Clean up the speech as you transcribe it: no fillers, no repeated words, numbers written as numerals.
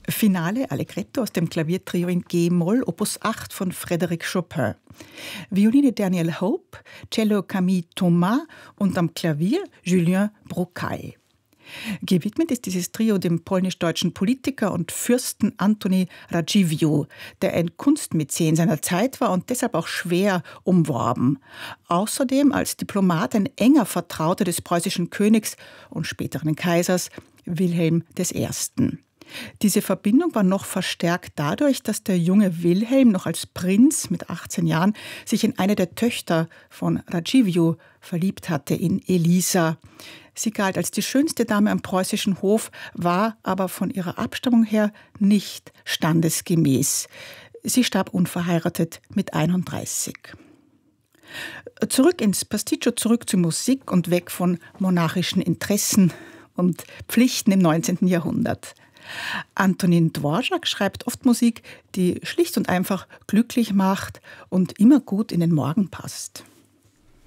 Finale Allegretto aus dem Klaviertrio in G-Moll, Opus 8 von Frédéric Chopin. Violine Daniel Hope, Cello Camille Thomas und am Klavier Julien Brocaille. Gewidmet ist dieses Trio dem polnisch-deutschen Politiker und Fürsten Antoni Radziwiłł, der ein Kunstmäzen seiner Zeit war und deshalb auch schwer umworben. Außerdem als Diplomat ein enger Vertrauter des preußischen Königs und späteren Kaisers Wilhelm I. Diese Verbindung war noch verstärkt dadurch, dass der junge Wilhelm noch als Prinz mit 18 Jahren sich in eine der Töchter von Radziwiłł verliebt hatte, in Elisa. Sie galt als die schönste Dame am preußischen Hof, war aber von ihrer Abstammung her nicht standesgemäß. Sie starb unverheiratet mit 31. Zurück ins Pasticcio, zurück zur Musik und weg von monarchischen Interessen und Pflichten im 19. Jahrhundert. Antonin Dvorak schreibt oft Musik, die schlicht und einfach glücklich macht und immer gut in den Morgen passt.